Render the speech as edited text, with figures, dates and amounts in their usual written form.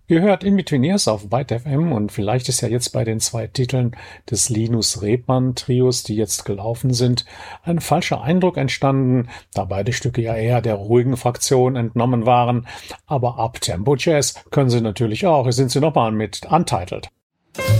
Ihr hört In-Between-Ears auf Byte FM und vielleicht ist ja jetzt bei den 2 Titeln des Linus Rebmann-Trios, die jetzt gelaufen sind, ein falscher Eindruck entstanden, da beide Stücke ja eher der ruhigen Fraktion entnommen waren. Aber Up-Tempo Jazz können sie natürlich auch. Hier sind sie nochmal mit Untitled.